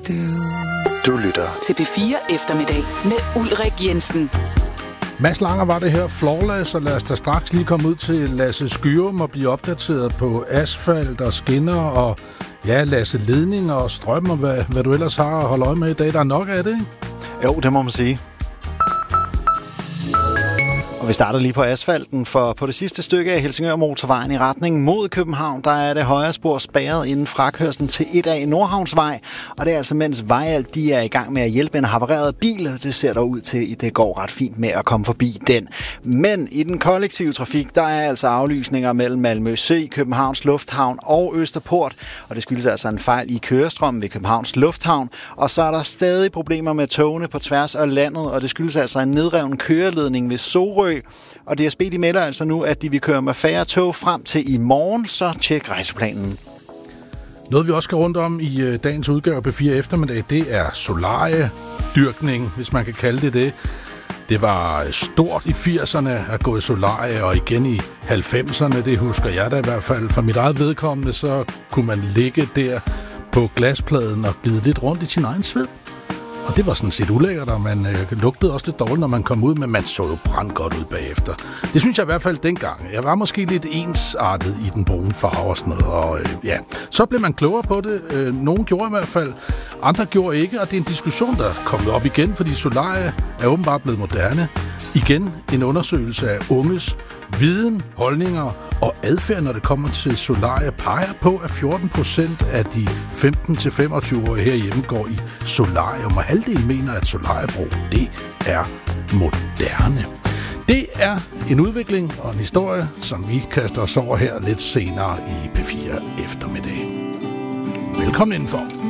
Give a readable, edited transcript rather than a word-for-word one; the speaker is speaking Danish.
Du lytter til P4 Eftermiddag med Ulrik Jensen. Mads Langer var det her, Flawless, og lad os da straks lige komme ud til Lasse Skyrum og blive opdateret på asfalt og skinner og ja, Lasse ledninger og strøm og hvad du ellers har at holde øje med i dag. Der er nok af det, ikke? Jo, det må man sige. Og vi starter lige på asfalten, for på det sidste stykke af Helsingør Motorvejen i retning mod København, der er det højre spor spærret inden frakørslen til 1A Nordhavnsvej. Og det er altså mens Vejalt de er i gang med at hjælpe en havareret bil. Det ser der ud til, at det går ret fint med at komme forbi den. Men i den kollektive trafik, der er altså aflysninger mellem Malmø Sø, Københavns Lufthavn og Østerport. Og det skyldes altså en fejl i kørestrømmen ved Københavns Lufthavn. Og så er der stadig problemer med togene på tværs af landet, og det skyldes altså en nedreven køreledning ved Sorø. Og DSB de melder altså nu, at de vil køre med færre tog frem til i morgen, så tjek rejseplanen. Noget vi også skal rundt om i dagens udgave af P4 Eftermiddag, det er solariedyrkning, hvis man kan kalde det det. Det var stort i 80'erne at gå i solarie, og igen i 90'erne, det husker jeg da i hvert fald. For mit eget vedkommende, så kunne man ligge der på glaspladen og glide lidt rundt i sin egen sved. Og det var sådan set ulækkert, og man lugtede også lidt dårligt, når man kom ud, men man så jo brændt godt ud bagefter. Det synes jeg i hvert fald dengang. Jeg var måske lidt ensartet i den brune farve og sådan noget, og ja, så blev man klogere på det. Nogen gjorde i hvert fald, andre gjorde ikke, og det er en diskussion, der er kommet op igen, fordi solarie er åbenbart blevet moderne. Igen en undersøgelse af unges viden, holdninger og adfærd, når det kommer til solarie, peger på, at 14% af de 15-25-årige herhjemme går i solarium, og halvdelen mener, at solariebrug, det er moderne. Det er en udvikling og en historie, som vi kaster os over her lidt senere i P4 Eftermiddag. Velkommen indenfor.